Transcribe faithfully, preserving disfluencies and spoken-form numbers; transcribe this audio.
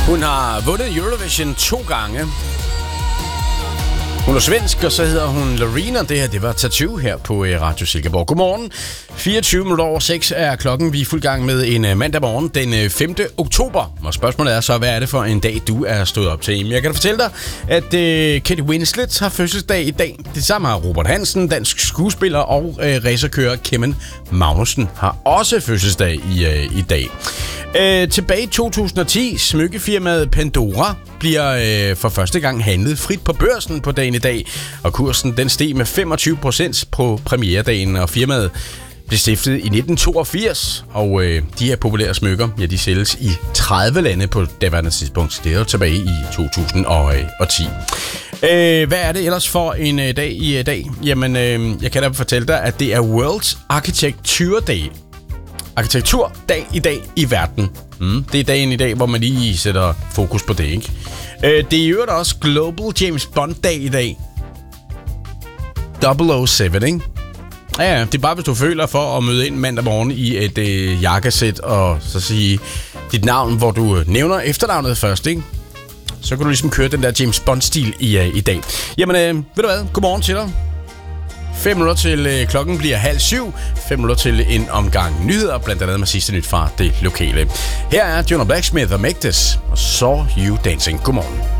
Hun har vundet Eurovision to gange. Hun er svensk, og så hedder hun Loreen, og det her, det var Tattoo her på Radio Silkeborg. Godmorgen. fireogtyve minutter over seks er klokken. Vi er fuld gang med en mandag morgen den femte oktober. Og spørgsmålet er så, hvad er det for en dag, du er stået op til? Jeg kan fortælle dig, at uh, Kate Winslet har fødselsdag i dag. Det samme har Robert Hansen, dansk skuespiller, og uh, racerkører Kevin Magnussen har også fødselsdag i, uh, i dag. Uh, tilbage i to tusind og ti, smykkefirmaet Pandora bliver øh, for første gang handlet frit på børsen på dagen i dag, og kursen den steg med femogtyve procent på premieredagen, og firmaet blev stiftet i nitten toogfirs, og øh, de her populære smykker, ja, de sælges i tredive lande på daværende tidspunkt. Det er jo tilbage i to tusind og ti. Øh, hvad er det ellers for en øh, dag i øh, dag? Jamen, øh, jeg kan da fortælle dig, at det er World Architecture Day. Arkitekturdag i dag i verden. Mm, det er dagen i dag, hvor man lige sætter fokus på det, ikke? Øh, det er i øvrigt også Global James Bond-dag i dag. double oh seven, ikke? Ja, det er bare, hvis du føler for at møde ind mandag morgen i et øh, jakkesæt og så sige dit navn, hvor du nævner efternavnet først, ikke? Så kan du ligesom køre den der James Bond-stil i, øh, i dag. Jamen, øh, ved du hvad? Godmorgen til dig. Fem minutter til øh, klokken bliver halv syv. Fem minutter til en omgang nyheder, blandt andet med sidste nyt fra det lokale. Her er Jonah Blacksmith og Make This, og Saw You Dancing. Godmorgen.